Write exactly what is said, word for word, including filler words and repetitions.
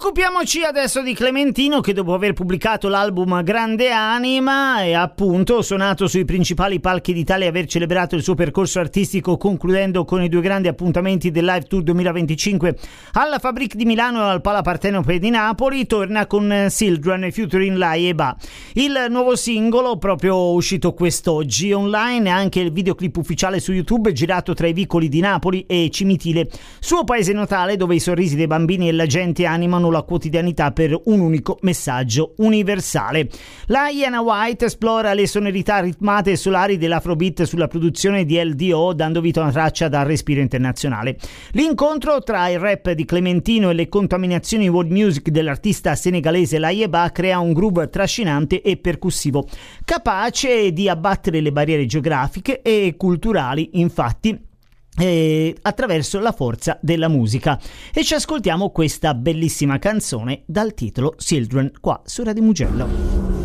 Occupiamoci adesso di Clementino, che dopo aver pubblicato l'album Grande Anima e appunto suonato sui principali palchi d'Italia e aver celebrato il suo percorso artistico concludendo con i due grandi appuntamenti del Live Tour duemilaventicinque alla Fabrique di Milano e al Pala Partenope di Napoli, torna con Children featuring Lai e Ba. Il nuovo singolo proprio uscito quest'oggi online e anche il videoclip ufficiale su YouTube girato tra i vicoli di Napoli e Cimitile, suo paese natale, dove i sorrisi dei bambini e la gente animano la quotidianità per un unico messaggio universale. La Iana White esplora le sonorità ritmate e solari dell'Afrobeat sulla produzione di L D O, dando vita a una traccia dal respiro internazionale. L'incontro tra il rap di Clementino e le contaminazioni world music dell'artista senegalese Lai e Ba crea un groove trascinante e percussivo, capace di abbattere le barriere geografiche e culturali, infatti, Eh, attraverso la forza della musica. E ci ascoltiamo questa bellissima canzone dal titolo Children qua su Radio Mugello.